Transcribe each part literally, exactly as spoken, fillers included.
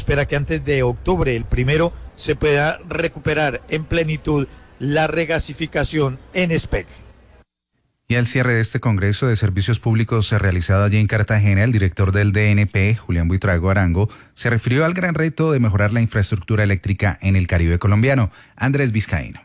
espera que antes de octubre, el primero, se pueda recuperar en plenitud la regasificación en S P E C. Y al cierre de este Congreso de Servicios Públicos realizado allí en Cartagena, el director del D N P, Julián Buitrago Arango, se refirió al gran reto de mejorar la infraestructura eléctrica en el Caribe colombiano. Andrés Vizcaíno.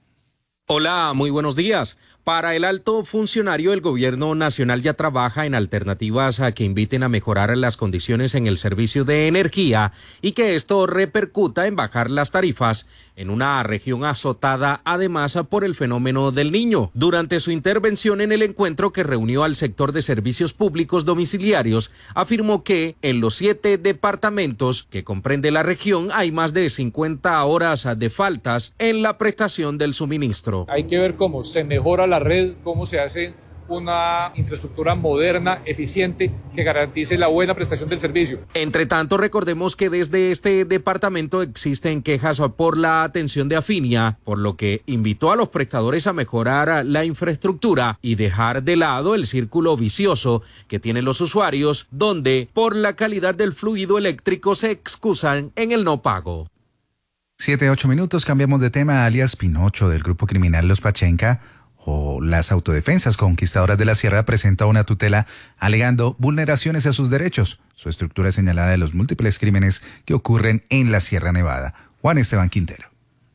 Hola, muy buenos días. Para el alto funcionario, el gobierno nacional ya trabaja en alternativas a que inviten a mejorar las condiciones en el servicio de energía y que esto repercuta en bajar las tarifas en una región azotada además por el fenómeno del Niño. Durante su intervención en el encuentro que reunió al sector de servicios públicos domiciliarios, afirmó que en los siete departamentos que comprende la región hay más de cincuenta horas de faltas en la prestación del suministro. Hay que ver cómo se mejora la red, cómo se hace una infraestructura moderna, eficiente, que garantice la buena prestación del servicio. Entre tanto, recordemos que desde este departamento existen quejas por la atención de Afinia, por lo que invitó a los prestadores a mejorar la infraestructura y dejar de lado el círculo vicioso que tienen los usuarios, donde por la calidad del fluido eléctrico se excusan en el no pago. Siete, ocho minutos, cambiamos de tema. Alias Pinocho, del grupo criminal Los Pachenca, o las autodefensas conquistadoras de la sierra, presenta una tutela alegando vulneraciones a sus derechos. Su estructura es señalada de los múltiples crímenes que ocurren en la Sierra Nevada. Juan Esteban Quintero.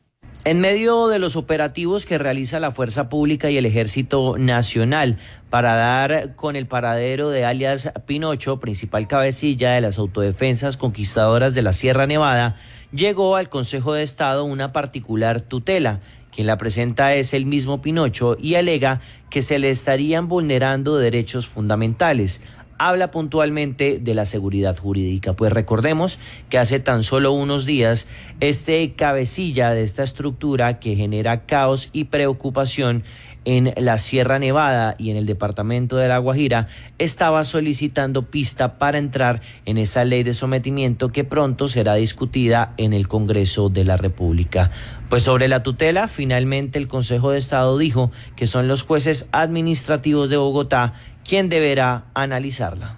En medio de los operativos que realiza la Fuerza Pública y el Ejército Nacional para dar con el paradero de alias Pinocho, principal cabecilla de las autodefensas conquistadoras de la Sierra Nevada, llegó al Consejo de Estado una particular tutela. Quien la presenta es el mismo Pinocho y alega que se le estarían vulnerando derechos fundamentales. Habla puntualmente de la seguridad jurídica, pues recordemos que hace tan solo unos días este cabecilla de esta estructura que genera caos y preocupación en la Sierra Nevada y en el departamento de La Guajira estaba solicitando pista para entrar en esa ley de sometimiento que pronto será discutida en el Congreso de la República. Pues sobre la tutela, finalmente el Consejo de Estado dijo que son los jueces administrativos de Bogotá quien deberá analizarla.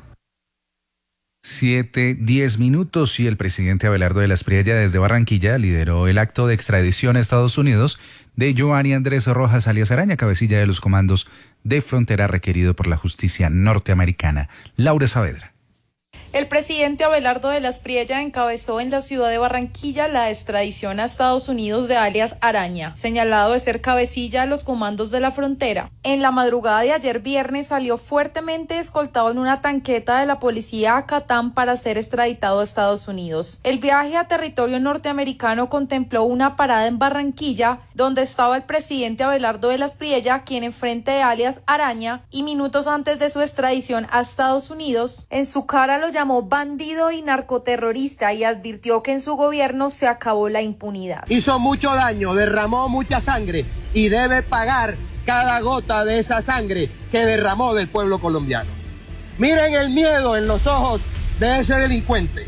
Siete, diez minutos y el presidente Abelardo de la Espriella desde Barranquilla lideró el acto de extradición a Estados Unidos de Giovanni Andrés Rojas alias Araña, cabecilla de los comandos de frontera requerido por la justicia norteamericana. Laura Saavedra. El presidente Abelardo de la Espriella encabezó en la ciudad de Barranquilla la extradición a Estados Unidos de alias Araña, señalado de ser cabecilla de los comandos de la frontera. En la madrugada de ayer viernes salió fuertemente escoltado en una tanqueta de la policía a Catán para ser extraditado a Estados Unidos. El viaje a territorio norteamericano contempló una parada en Barranquilla, donde estaba el presidente Abelardo de la Espriella, quien enfrente de alias Araña, y minutos antes de su extradición a Estados Unidos, en su cara lo llamó bandido y narcoterrorista y advirtió que en su gobierno se acabó la impunidad. Hizo mucho daño, derramó mucha sangre y debe pagar cada gota de esa sangre que derramó del pueblo colombiano. Miren el miedo en los ojos de ese delincuente.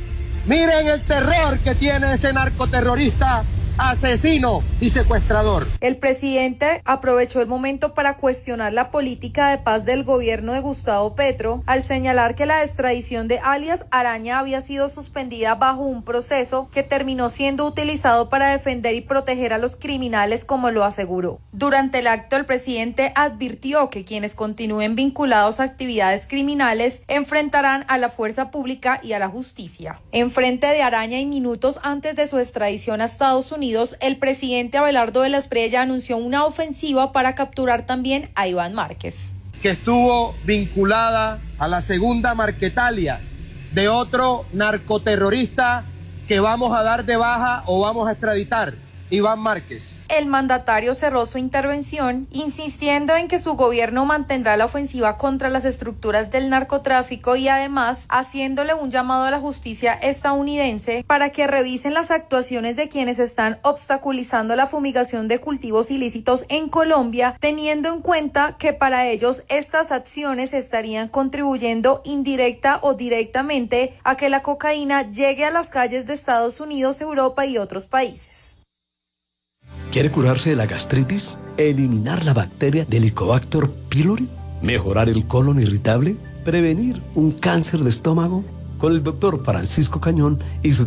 Miren el terror que tiene ese narcoterrorista, asesino y secuestrador. El presidente aprovechó el momento para cuestionar la política de paz del gobierno de Gustavo Petro al señalar que la extradición de alias Araña había sido suspendida bajo un proceso que terminó siendo utilizado para defender y proteger a los criminales, como lo aseguró. Durante el acto, el presidente advirtió que quienes continúen vinculados a actividades criminales enfrentarán a la fuerza pública y a la justicia. En frente de Araña y minutos antes de su extradición a Estados Unidos, el presidente Abelardo de la Espriella anunció una ofensiva para capturar también a Iván Márquez, que estuvo vinculada a la segunda Marquetalia de otro narcoterrorista que vamos a dar de baja o vamos a extraditar, Iván Márquez. El mandatario cerró su intervención insistiendo en que su gobierno mantendrá la ofensiva contra las estructuras del narcotráfico y además haciéndole un llamado a la justicia estadounidense para que revisen las actuaciones de quienes están obstaculizando la fumigación de cultivos ilícitos en Colombia, teniendo en cuenta que para ellos estas acciones estarían contribuyendo indirecta o directamente a que la cocaína llegue a las calles de Estados Unidos, Europa y otros países. ¿Quiere curarse de la gastritis? ¿Eliminar la bacteria del Helicobacter pylori? ¿Mejorar el colon irritable? ¿Prevenir un cáncer de estómago? Con el doctor Francisco Cañón y su